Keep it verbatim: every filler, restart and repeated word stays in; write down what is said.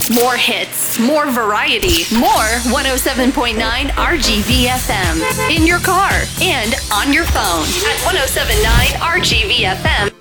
More hits, more variety, more one oh seven point nine R G V F M. In your car and on your phone at one oh seven point nine R G V F M.